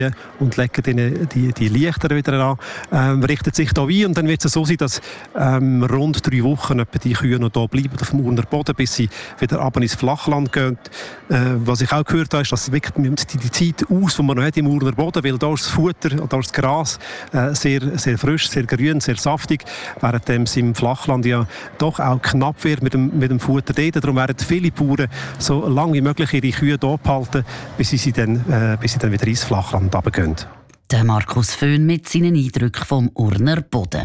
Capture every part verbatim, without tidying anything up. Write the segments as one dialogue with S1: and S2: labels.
S1: und legen ihnen die, die Lichter wieder an, ähm, richtet sich da ein und dann wird es so sein, dass ähm, rund drei Wochen etwa die Kühe noch da bleiben auf dem Urner Boden, bis sie wieder runter ins Flachland gehen. Äh, was ich auch gehört habe, ist, dass wirklich die, die Zeit aus, die man noch hat im Urner Boden, weil da ist das Futter, da ist das Gras äh, sehr, sehr frisch, sehr grün, sehr saftig, während es im Flachland ja doch auch knapp wird mit dem, mit dem Futter dort. Darum werden viele Bauern so lange wie möglich ihre Kühe hier behalten, bis sie dann, äh, bis sie dann wieder ins Flachland runtergehen.
S2: Der Markus Föhn mit seinen Eindrücken vom Urner Boden.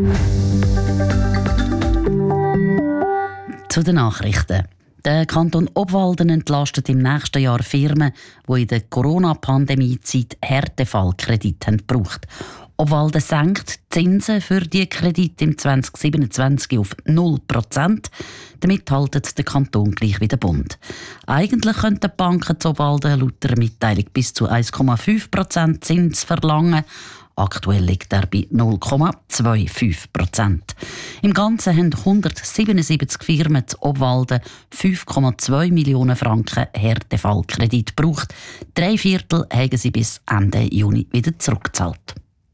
S2: Zu den Nachrichten. Der Kanton Obwalden entlastet im nächsten Jahr Firmen, die in der Corona-Pandemie-Zeit Härtefallkredite gebraucht haben. Obwalden senkt die Zinsen für die Kredite im zwanzig siebenundzwanzig auf null Prozent. Damit haltet der Kanton gleich wie der Bund. Eigentlich könnten die Banken zu Obwalden laut der Mitteilung bis zu eins Komma fünf Prozent Zins verlangen. Aktuell liegt er bei null Komma fünfundzwanzig Prozent. Im Ganzen haben hundertsiebenundsiebzig Firmen zu Obwalden fünf Komma zwei Millionen Franken Härtefallkredit gebraucht. Drei Viertel haben sie bis Ende Juni wieder zurückgezahlt.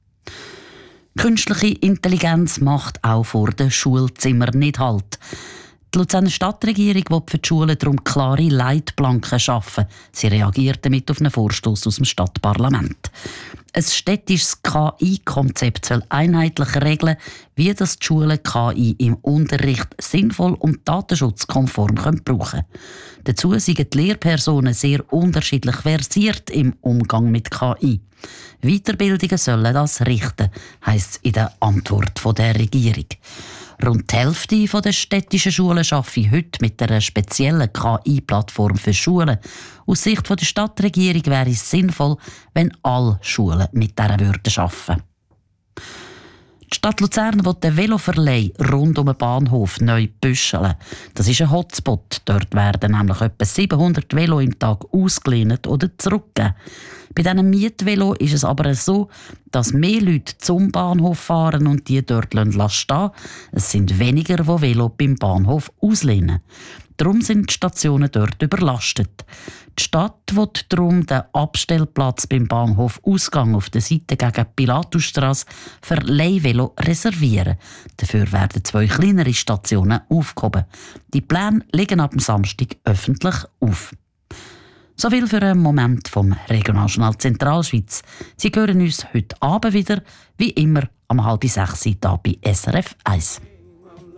S2: Künstliche Intelligenz macht auch vor den Schulzimmern nicht Halt. Die Luzerner Stadtregierung will für die Schulen darum klare Leitplanken schaffen. Sie reagiert damit auf einen Vorstoß aus dem Stadtparlament. Ein städtisches K I-Konzept soll einheitlich regeln, wie das die Schulen K I im Unterricht sinnvoll und datenschutzkonform brauchen können. Dazu sind die Lehrpersonen sehr unterschiedlich versiert im Umgang mit K I. Weiterbildungen sollen das richten, heisst es in der Antwort der Regierung. Rund die Hälfte der städtischen Schulen arbeiten heute mit einer speziellen K I-Plattform für Schulen. Aus Sicht der Stadtregierung wäre es sinnvoll, wenn alle Schulen mit dieser würden arbeiten. Die Stadt Luzern will den Veloverleih rund um den Bahnhof neu büscheln. Das ist ein Hotspot. Dort werden nämlich etwa siebenhundert Velo im Tag ausgelehnt oder zurückgegeben. Bei diesen Mietvelo ist es aber so, dass mehr Leute zum Bahnhof fahren und die dort stehen lassen. Es sind weniger, die Velo beim Bahnhof auslehnen. Darum sind die Stationen dort überlastet. Die Stadt will darum den Abstellplatz beim Bahnhof Ausgang auf der Seite gegen die Pilatusstrasse für Leihvelo reservieren. Dafür werden zwei kleinere Stationen aufgehoben. Die Pläne liegen ab dem Samstag öffentlich auf. So viel für einen Moment vom Regionaljournal Zentralschweiz. Sie hören uns heute Abend wieder, wie immer, um halb sechs hier bei S R F eins.